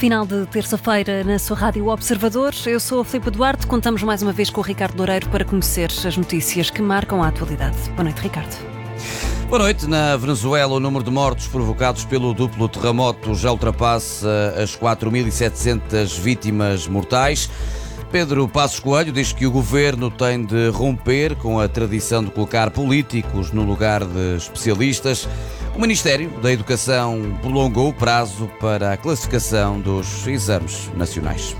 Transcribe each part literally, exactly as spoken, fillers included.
Final de terça-feira na sua Rádio Observador. Eu sou a Filipe Duarte. Contamos mais uma vez com o Ricardo Loureiro para conhecer as notícias que marcam a atualidade. Boa noite, Ricardo. Boa noite. Na Venezuela, o número de mortos provocados pelo duplo terremoto já ultrapassa as quatro mil e setecentas vítimas mortais. Pedro Passos Coelho diz que o governo tem de romper com a tradição de colocar políticos no lugar de especialistas. O Ministério da Educação prolongou o prazo para a classificação dos exames nacionais.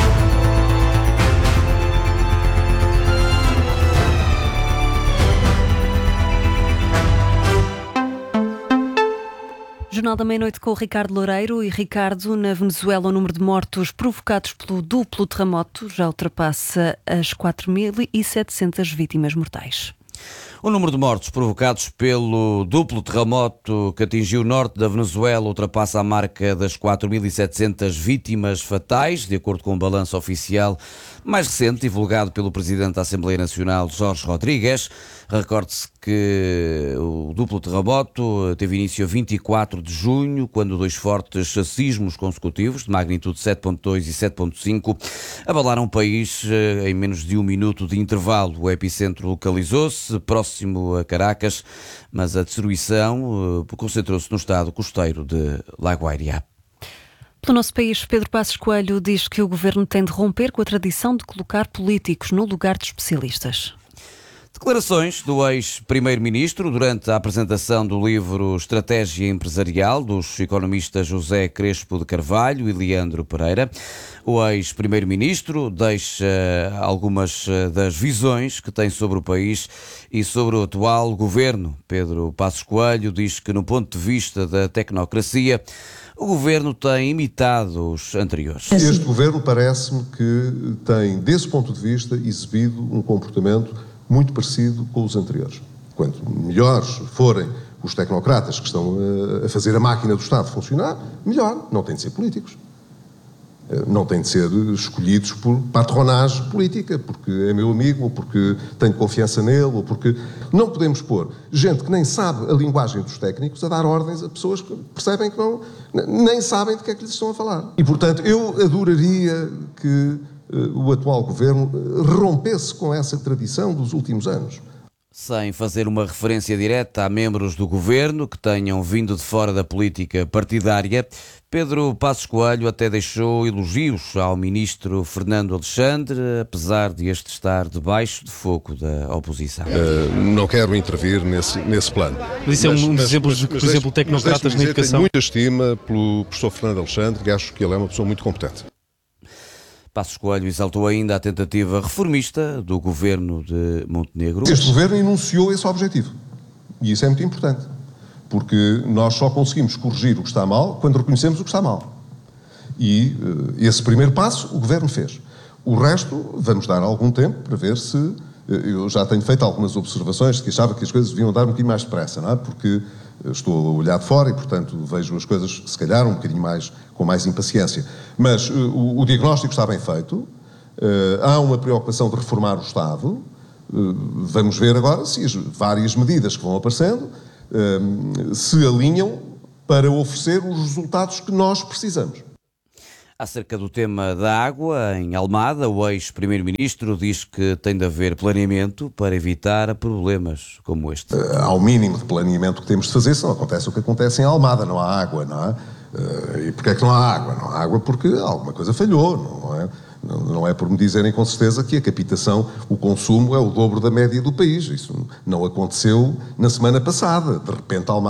Jornal da Meia-Noite com o Ricardo Loureiro. E Ricardo, na Venezuela o número de mortos provocados pelo duplo terremoto já ultrapassa as quatro mil e setecentas vítimas mortais. O número de mortos provocados pelo duplo terremoto que atingiu o norte da Venezuela ultrapassa a marca das quatro mil e setecentas vítimas fatais, de acordo com um balanço oficial mais recente, divulgado pelo Presidente da Assembleia Nacional, Jorge Rodrigues. Recorde-se que o duplo terremoto teve início a vinte e quatro de junho, quando dois fortes sismos consecutivos, de magnitude sete ponto dois e sete ponto cinco, abalaram o país em menos de um minuto de intervalo. O epicentro localizou-se próximo a Caracas, mas a destruição concentrou-se no estado costeiro de La Guaira. Pelo nosso país, Pedro Passos Coelho diz que o governo tem de romper com a tradição de colocar políticos no lugar de especialistas. Declarações do ex-primeiro-ministro durante a apresentação do livro Estratégia Empresarial dos economistas José Crespo de Carvalho e Leandro Pereira. O ex-primeiro-ministro deixa algumas das visões que tem sobre o país e sobre o atual governo. Pedro Passos Coelho diz que, no ponto de vista da tecnocracia, o governo tem imitado os anteriores. Este governo parece-me que tem, desse ponto de vista, exibido um comportamento muito parecido com os anteriores. Quanto melhores forem os tecnocratas que estão a fazer a máquina do Estado funcionar, melhor. Não têm de ser políticos. Não têm de ser escolhidos por patronagem política, porque é meu amigo, ou porque tenho confiança nele, ou porque... Não podemos pôr gente que nem sabe a linguagem dos técnicos a dar ordens a pessoas que percebem que não... nem sabem de que é que lhes estão a falar. E, portanto, eu adoraria que o atual governo rompesse com essa tradição dos últimos anos. Sem fazer uma referência direta a membros do governo que tenham vindo de fora da política partidária, Pedro Passos Coelho até deixou elogios ao ministro Fernando Alexandre, apesar de este estar debaixo de fogo da oposição. Uh, não quero intervir nesse, nesse plano. Mas isso é um dos exemplos de, por exemplo, tecnocratas na educação. Tenho muita estima pelo professor Fernando Alexandre, que acho que ele é uma pessoa muito competente. Passos Coelho exaltou ainda a tentativa reformista do governo de Montenegro. Este governo enunciou esse objetivo. E isso é muito importante. Porque nós só conseguimos corrigir o que está mal quando reconhecemos o que está mal. E uh, esse primeiro passo o governo fez. O resto, vamos dar algum tempo para ver se... Uh, eu já tenho feito algumas observações de que achava que as coisas deviam dar um bocadinho mais depressa, não é? Porque estou a olhar de fora e, portanto, vejo as coisas, se calhar, um bocadinho mais, com mais impaciência. Mas uh, o, o diagnóstico está bem feito, uh, há uma preocupação de reformar o Estado, uh, vamos ver agora se as várias medidas que vão aparecendo uh, se alinham para oferecer os resultados que nós precisamos. Acerca do tema da água, em Almada, o ex-primeiro-ministro diz que tem de haver planeamento para evitar problemas como este. Uh, há o mínimo de planeamento que temos de fazer, se não acontece o que acontece em Almada, não há água, não é? Uh, e porquê é que não há água? Não há água porque alguma coisa falhou, não é? Não, não é por me dizerem com certeza que a captação, o consumo é o dobro da média do país. Isso não aconteceu na semana passada. De repente Almada